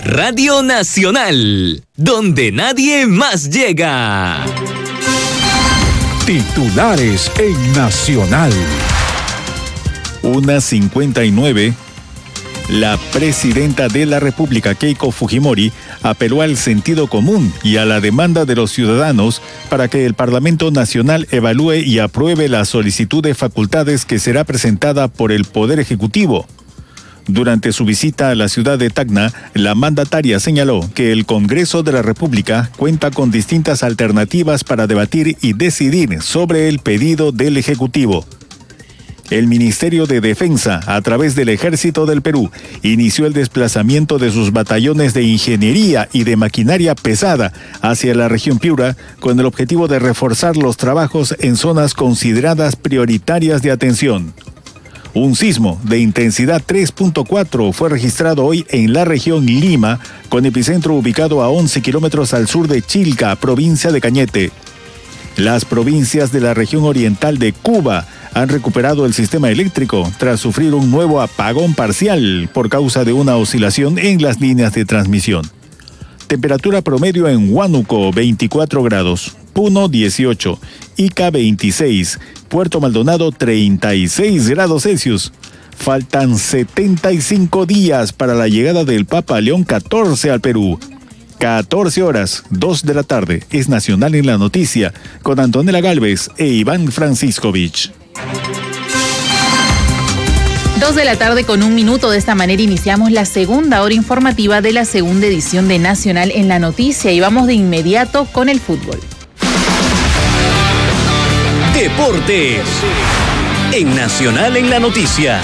Radio Nacional, donde nadie más llega. Titulares en Nacional. 1:59. La presidenta de la República, Keiko Fujimori, apeló al sentido común y a la demanda de los ciudadanos para que el Parlamento Nacional evalúe y apruebe la solicitud de facultades que será presentada por el Poder Ejecutivo. Durante su visita a la ciudad de Tacna, la mandataria señaló que el Congreso de la República cuenta con distintas alternativas para debatir y decidir sobre el pedido del Ejecutivo. El Ministerio de Defensa, a través del Ejército del Perú, inició el desplazamiento de sus batallones de ingeniería y de maquinaria pesada hacia la región Piura, con el objetivo de reforzar los trabajos en zonas consideradas prioritarias de atención. Un sismo de intensidad 3.4 fue registrado hoy en la región Lima, con epicentro ubicado a 11 kilómetros al sur de Chilca, provincia de Cañete. Las provincias de la región oriental de Cuba han recuperado el sistema eléctrico tras sufrir un nuevo apagón parcial por causa de una oscilación en las líneas de transmisión. Temperatura promedio en Huánuco, 24 grados, Puno, 18, Ica, 26, Puerto Maldonado, 36 grados Celsius. Faltan 75 días para la llegada del Papa León XIV al Perú. 14 horas, 2 de la tarde, es Nacional en la Noticia, con Antonella Gálvez e Iván Franciscovich. 2 de la tarde con 1 minuto. De esta manera iniciamos la segunda hora informativa de la segunda edición de Nacional en la Noticia y vamos de inmediato con el fútbol. Deportes en Nacional en la Noticia.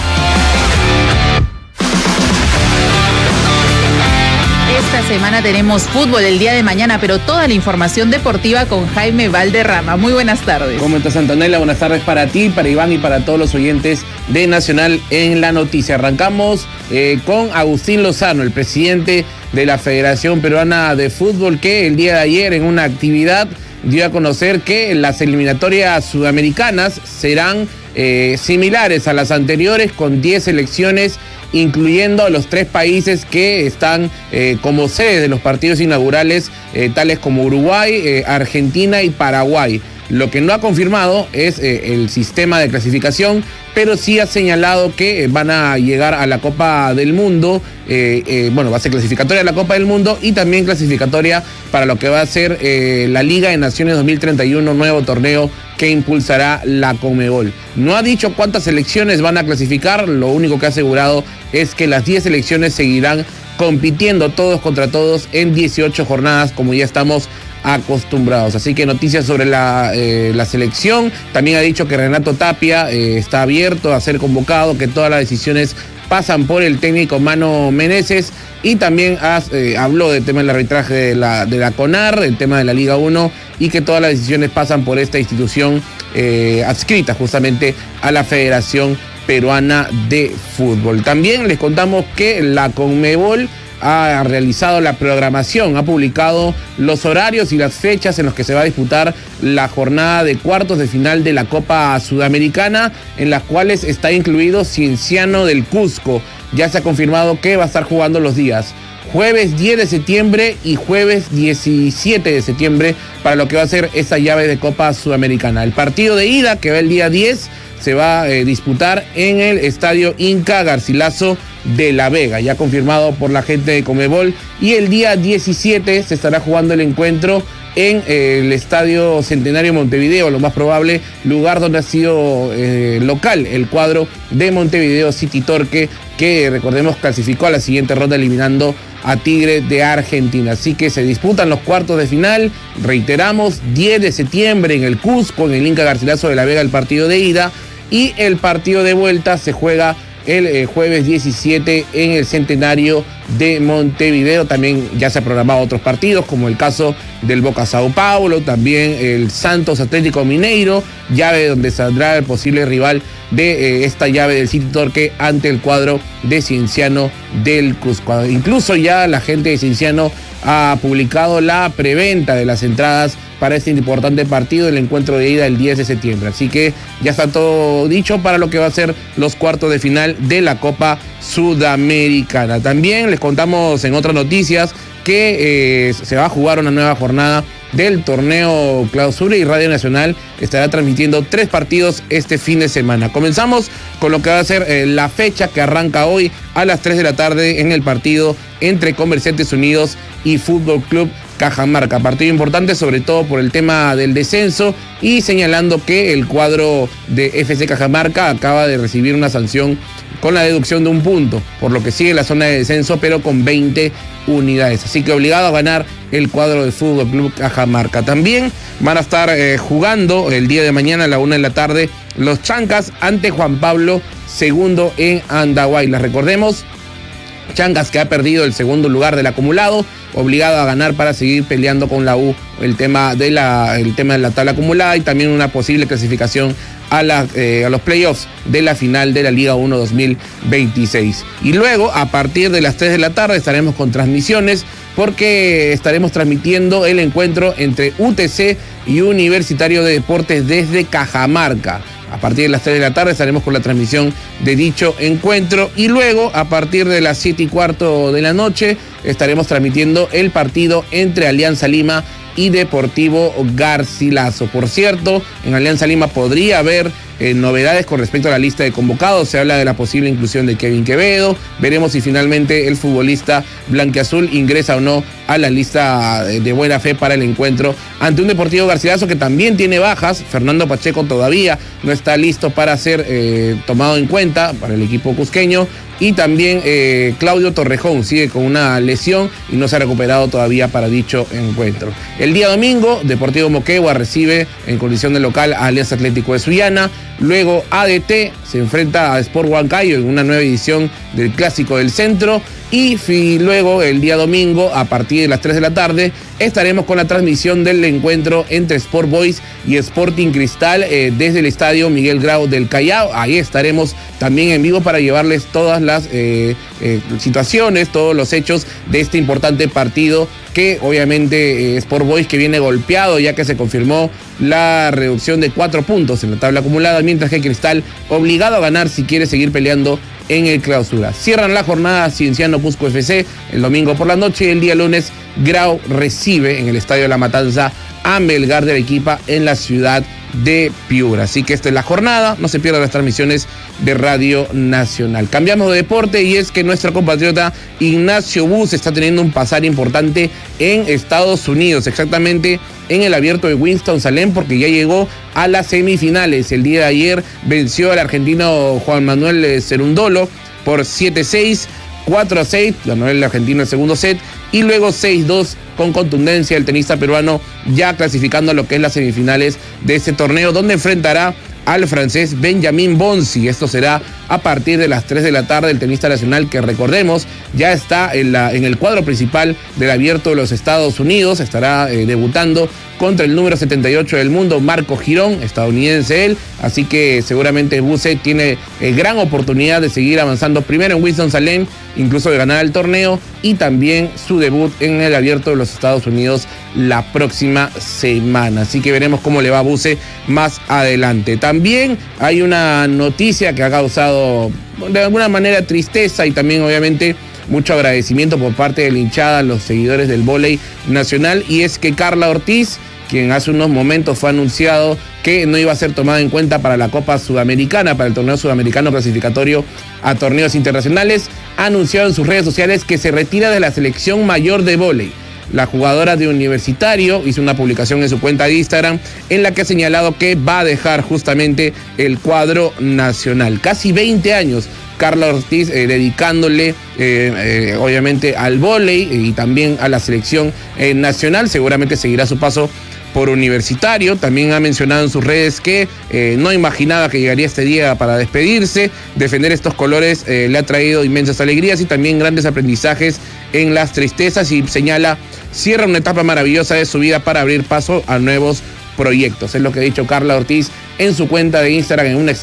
Esta semana tenemos fútbol el día de mañana, pero toda la información deportiva con Jaime Valderrama. Muy buenas tardes. ¿Cómo estás, Antonella? Buenas tardes para ti, para Iván y para todos los oyentes de Nacional en la Noticia. Arrancamos con Agustín Lozano, el presidente de la Federación Peruana de Fútbol, que el día de ayer en una actividad dio a conocer que las eliminatorias sudamericanas serán similares a las anteriores, con 10 selecciones, incluyendo a los 3 países que están como sede de los partidos inaugurales, tales como Uruguay, Argentina y Paraguay. Lo que no ha confirmado es el sistema de clasificación, pero sí ha señalado que van a llegar a la Copa del Mundo, va a ser clasificatoria de la Copa del Mundo y también clasificatoria para lo que va a ser la Liga de Naciones 2031, nuevo torneo que impulsará la Conmebol. No ha dicho cuántas selecciones van a clasificar, lo único que ha asegurado es que las 10 selecciones seguirán compitiendo todos contra todos en 18 jornadas, como ya estamos acostumbrados. Así que noticias sobre la selección. También ha dicho que Renato Tapia está abierto a ser convocado, que todas las decisiones pasan por el técnico Mano Meneses, y también habló del tema del arbitraje de la CONAR, el tema de la Liga 1, y que todas las decisiones pasan por esta institución adscrita justamente a la Federación Peruana de Fútbol. También les contamos que la Conmebol ha realizado la programación, ha publicado los horarios y las fechas en los que se va a disputar la jornada de cuartos de final de la Copa Sudamericana, en las cuales está incluido Cienciano del Cusco. Ya se ha confirmado que va a estar jugando los días jueves 10 de septiembre y jueves 17 de septiembre para lo que va a ser esa llave de Copa Sudamericana. El partido de ida, que va el día 10, se va a disputar en el Estadio Inca Garcilaso de La Vega, ya confirmado por la gente de Conmebol, y el día 17 se estará jugando el encuentro en el Estadio Centenario Montevideo, lo más probable, lugar donde ha sido local el cuadro de Montevideo City Torque, que recordemos clasificó a la siguiente ronda eliminando a Tigre de Argentina. Así que se disputan los cuartos de final, reiteramos, 10 de septiembre en el Cusco, en el Inca Garcilaso de La Vega, el partido de ida, y el partido de vuelta se juega el jueves 17 en el Centenario de Montevideo. También ya se han programado otros partidos, como el caso del Boca Sao Paulo, también el Santos Atlético Mineiro, llave donde saldrá el posible rival de esta llave del City Torque ante el cuadro de Cienciano del Cusco. Incluso ya la gente de Cienciano ha publicado la preventa de las entradas para este importante partido, el encuentro de ida el 10 de septiembre. Así que ya está todo dicho para lo que va a ser los cuartos de final de la Copa Sudamericana. También les contamos en otras noticias que se va a jugar una nueva jornada del torneo Clausura y Radio Nacional estará transmitiendo 3 partidos este fin de semana. Comenzamos con lo que va a ser la fecha que arranca hoy a las 3 de la tarde en el partido entre Comerciantes Unidos y Fútbol Club Cajamarca. Partido importante sobre todo por el tema del descenso y señalando que el cuadro de FC Cajamarca acaba de recibir una sanción con la deducción de 1 punto, por lo que sigue la zona de descenso pero con 20 unidades. Así que obligado a ganar el cuadro de Fútbol Club Cajamarca. También van a estar jugando el día de mañana a la 1 de la tarde los Chancas ante Juan Pablo II en Andahuaylas. Recordemos, Chancas que ha perdido el segundo lugar del acumulado, obligado a ganar para seguir peleando con la U el tema de la tabla acumulada y también una posible clasificación a los playoffs de la final de la Liga 1 2026. Y luego, a partir de las 3 de la tarde, estaremos con transmisiones porque estaremos transmitiendo el encuentro entre UTC y Universitario de Deportes desde Cajamarca. A partir de las 3 de la tarde estaremos con la transmisión de dicho encuentro y luego a partir de las 7:15 de la noche estaremos transmitiendo el partido entre Alianza Lima y Deportivo Garcilaso. Por cierto, en Alianza Lima podría haber novedades con respecto a la lista de convocados. Se habla de la posible inclusión de Kevin Quevedo. Veremos si finalmente el futbolista blanquiazul ingresa o no a la lista de buena fe para el encuentro ante un Deportivo Garcilaso que también tiene bajas. Fernando Pacheco todavía no está listo para ser tomado en cuenta para el equipo cusqueño. Y también Claudio Torrejón sigue con una lesión y no se ha recuperado todavía para dicho encuentro. El día domingo, Deportivo Moquegua recibe en condición de local a Alianza Atlético de Sullana. Luego ADT se enfrenta a Sport Huancayo en una nueva edición del Clásico del Centro. Y luego el día domingo a partir de las 3 de la tarde estaremos con la transmisión del encuentro entre Sport Boys y Sporting Cristal desde el estadio Miguel Grau del Callao. Ahí estaremos también en vivo para llevarles todas las situaciones, todos los hechos de este importante partido que obviamente Sport Boys que viene golpeado ya que se confirmó la reducción de 4 puntos en la tabla acumulada, mientras que Cristal obligado a ganar si quiere seguir peleando en el Clausura. Cierran la jornada Cienciano Cusco FC el domingo por la noche y el día lunes Grau recibe en el Estadio La Matanza a Melgar de Arequipa en la ciudad de Piura. Así que esta es la jornada, no se pierdan las transmisiones de Radio Nacional. Cambiamos de deporte y es que nuestro compatriota Ignacio Bus está teniendo un pasar importante en Estados Unidos, exactamente en el Abierto de Winston-Salem, porque ya llegó a las semifinales. El día de ayer venció al argentino Juan Manuel Cerundolo por 7-6, 4-6, ganó el argentino el segundo set y luego 6-2 con contundencia el tenista peruano, ya clasificando a lo que es las semifinales de este torneo, donde enfrentará al francés Benjamin Bonzi. Esto será a partir de las 3 de la tarde. El tenista nacional, que recordemos ya está en el cuadro principal del Abierto de los Estados Unidos, estará debutando contra el número 78 del mundo, Marco Girón, estadounidense él, así que seguramente Buse tiene gran oportunidad de seguir avanzando primero en Winston-Salem, incluso de ganar el torneo y también su debut en el Abierto de los Estados Unidos la próxima semana, así que veremos cómo le va a Buse más adelante. También hay una noticia que ha causado de alguna manera tristeza y también obviamente mucho agradecimiento por parte de la hinchada a los seguidores del vóley nacional, y es que Carla Ortiz, quien hace unos momentos fue anunciado que no iba a ser tomada en cuenta para la Copa Sudamericana, para el torneo sudamericano clasificatorio a torneos internacionales, ha anunciado en sus redes sociales que se retira de la selección mayor de vóley. La jugadora de Universitario hizo una publicación en su cuenta de Instagram en la que ha señalado que va a dejar justamente el cuadro nacional. Casi 20 años Carla Ortiz dedicándole obviamente al vóley y también a la selección nacional. Seguramente seguirá su paso por Universitario. También ha mencionado en sus redes que no imaginaba que llegaría este día para despedirse. Defender estos colores le ha traído inmensas alegrías y también grandes aprendizajes en las tristezas, y señala, cierra una etapa maravillosa de su vida para abrir paso a nuevos proyectos. Es lo que ha dicho Carla Ortiz en su cuenta de Instagram en una